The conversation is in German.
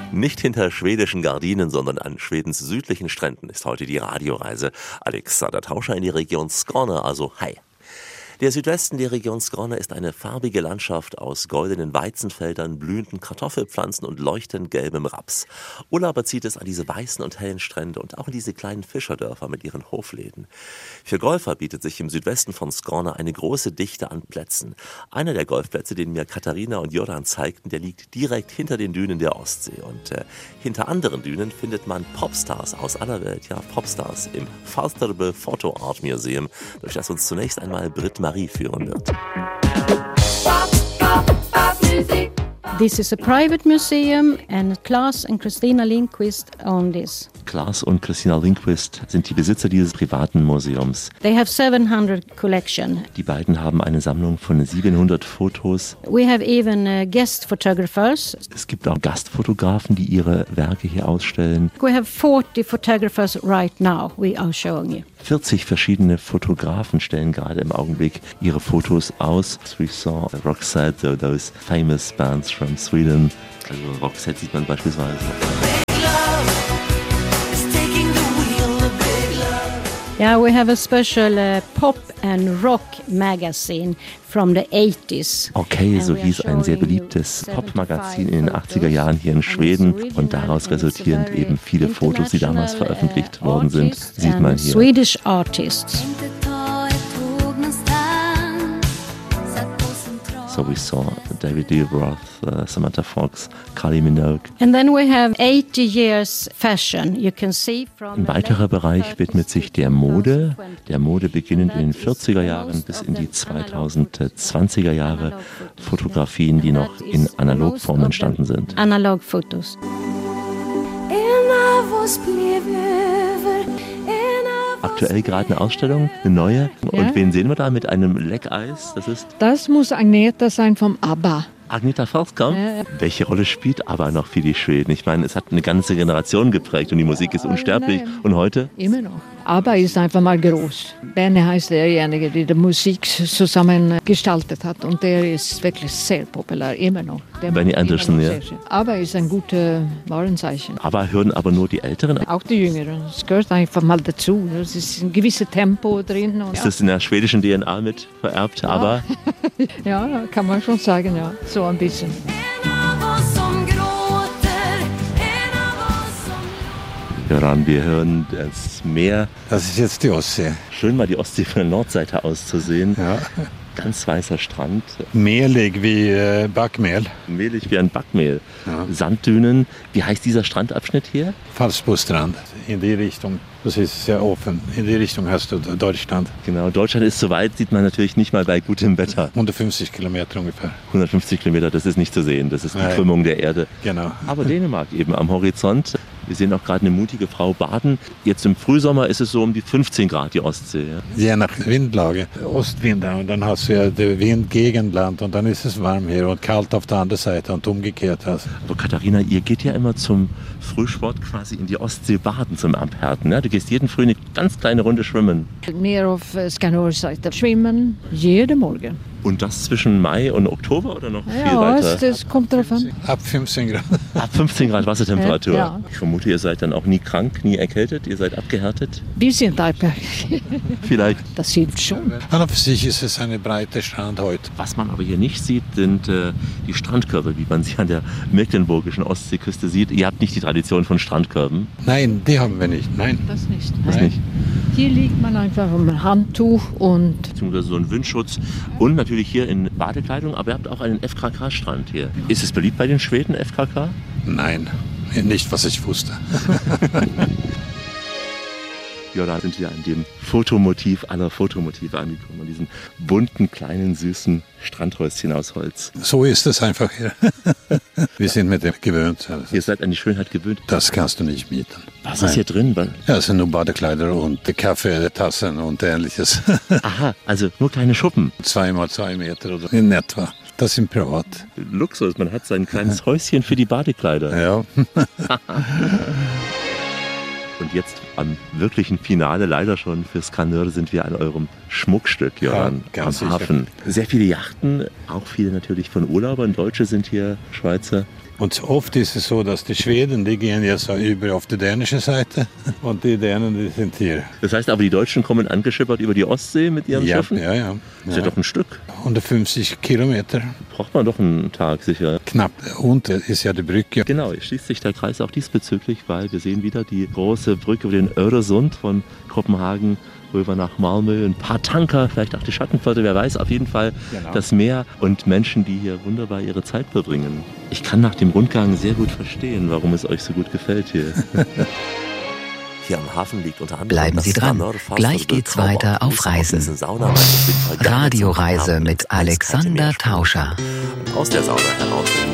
Nicht hinter schwedischen Gardinen, sondern an Schwedens südlichen Stränden ist heute die Radioreise. Alexander Tauscher in die Region Skåne, also hi. Der Südwesten der Region Skåne ist eine farbige Landschaft aus goldenen Weizenfeldern, blühenden Kartoffelpflanzen und leuchtend gelbem Raps. Urlauber zieht es an diese weißen und hellen Strände und auch in diese kleinen Fischerdörfer mit ihren Hofläden. Für Golfer bietet sich im Südwesten von Skåne eine große Dichte an Plätzen. Einer der Golfplätze, den mir Katharina und Joran zeigten, der liegt direkt hinter den Dünen der Ostsee. Und hinter anderen Dünen findet man Popstars aus aller Welt, ja Popstars im Falsterbo Photo Art Museum, durch das uns zunächst einmal Britt Marie führen wird. This is a private museum and Claes and Christina Lindquist own this. Claes und Christina Lindquist sind die Besitzer dieses privaten Museums. They have 700 collection. Die beiden haben eine Sammlung von 700 Fotos. We have even guest photographers. Es gibt auch Gastfotografen, die ihre Werke hier ausstellen. We have 40 photographers right now we are showing you. 40 verschiedene Fotografen stellen gerade im Augenblick ihre Fotos aus. We saw Roxette, those famous bands from Sweden. Also Roxette sieht man beispielsweise. Yeah, we have a special pop and rock magazine from the 80s. Okay, so hieß ein sehr beliebtes Popmagazin in den 80er Jahren hier in Schweden und daraus resultierend eben viele Fotos, die damals veröffentlicht worden sind, sieht man hier. Swedish artists. So we saw David Lee Roth, Samantha Fox, Kylie Minogue. And then we have 80 years fashion. You can see from Ein weiterer Bereich widmet sich der Mode beginnend in den 40er Jahren bis in die 2020er Jahre. Fotografien, die noch in Analogform entstanden sind. Analog Fotos. Aktuell gerade eine Ausstellung, eine neue. Ja. Und wen sehen wir da mit einem Leckeis? Das muss Agneta sein vom ABBA. Agneta Fältskog. Ja. Welche Rolle spielt ABBA noch für die Schweden? Ich meine, es hat eine ganze Generation geprägt und die Musik ist unsterblich. nein. Und heute? Immer noch. ABBA ist einfach mal groß. Benny heißt derjenige, der die Musik zusammen gestaltet hat. Und der ist wirklich sehr populär, immer noch. Der Benny macht Andersson, immer noch ja. sehr schön. ABBA ist ein gutes Warenzeichen. ABBA hören aber nur die Älteren. Auch die Jüngeren. Es gehört einfach mal dazu. Es ist ein gewisses Tempo drin. Und Ist das in der schwedischen DNA mit vererbt? ABBA? ja, kann man schon sagen, ja. So ein bisschen. Joran, wir hören das Meer. Das ist jetzt die Ostsee. Schön mal die Ostsee von der Nordseite aus zu sehen. Ja. Ganz weißer Strand, Mehlig wie Backmehl. mehlig wie ein Backmehl. Ja. Sanddünen. Wie heißt dieser Strandabschnitt hier? Falsbostrand. In die Richtung, das ist sehr offen. In die Richtung hast du Deutschland. Genau, Deutschland ist so weit, sieht man natürlich nicht mal bei gutem Wetter. 150 Kilometer ungefähr. 150 Kilometer, das ist nicht zu sehen. Das ist die Nein. Krümmung der Erde. Genau. Aber Dänemark eben am Horizont. Wir sehen auch gerade eine mutige Frau baden. Jetzt im Frühsommer ist es so um die 15 Grad, die Ostsee. Ja? Je nach Windlage. Ostwind und dann hast du ja den Wind gegen Land und dann ist es warm hier und kalt auf der anderen Seite und umgekehrt. Also. Aber Katharina, ihr geht ja immer zum Frühsport quasi in die Ostsee baden, zum Abhärten. Ne? Du gehst jeden Früh eine ganz kleine Runde schwimmen. Mehr auf Skanörseite. Schwimmen jeden Morgen. Und das zwischen Mai und Oktober oder noch viel Ja, weiter? das kommt drauf an. Ab 15 Grad. Ab 15 Grad Wassertemperatur. Ja. Ich vermute, ihr seid dann auch nie krank, nie erkältet, ihr seid abgehärtet. Wir sind abgehärtet. Vielleicht. Das hilft schon. An und für sich ist es eine breite Strand heute. Was man aber hier nicht sieht, sind die Strandkörbe, wie man sie an der mecklenburgischen Ostseeküste sieht. Ihr habt nicht die Tradition von Strandkörben. Nein, die haben wir nicht. Nein. Das nicht. Das Nein. nicht. Hier liegt man einfach um ein Handtuch und Beziehungsweise so ein Windschutz und natürlich hier in Badekleidung, aber ihr habt auch einen FKK-Strand hier. Ist es beliebt bei den Schweden, FKK? Nein, nicht was ich wusste. Ja, da sind wir an dem Fotomotiv aller Fotomotive angekommen, an diesen bunten, kleinen, süßen Strandhäuschen aus Holz. So ist es einfach hier. Wir sind mit dem gewöhnt. Ihr seid an die Schönheit gewöhnt. Das kannst du nicht mieten. Was ist hier drin? Ja, es sind nur Badekleider und Kaffee, Tassen und ähnliches. Aha, also nur kleine Schuppen. 2 mal 2 Meter oder in etwa. Das sind privat. Luxus, man hat sein kleines Häuschen für die Badekleider. Ja. Und jetzt am wirklichen Finale, leider schon für Skanör, sind wir an eurem Schmuckstück, Joran, Ja, ganz am sicher. Hafen. Sehr viele Yachten, auch viele natürlich von Urlaubern. Deutsche sind hier, Schweizer. Und oft ist es so, dass die Schweden, die gehen ja so über auf die dänische Seite und die Dänen, die sind hier. Das heißt aber, die Deutschen kommen angeschippert über die Ostsee mit ihren Schiffen? Ja. Das ist ja doch ein Stück. 150 Kilometer. Braucht man doch einen Tag sicher. Knapp. Und ist ja die Brücke. Genau, es schließt sich der Kreis auch diesbezüglich, weil wir sehen wieder die große Brücke über den Öresund von Kopenhagen rüber nach Malmö. Ein paar Tanker, vielleicht auch die Schattenflotte, wer weiß. Auf jeden Fall das Meer und Menschen, die hier wunderbar ihre Zeit verbringen. Ich kann nach dem Rundgang sehr gut verstehen, warum es euch so gut gefällt hier. Hier am Hafen liegt unter anderem Bleiben Sie dran. Gleich geht's weiter auf Reisen. Radioreise mit Alexander Tauscher. Aus der Sauna heraus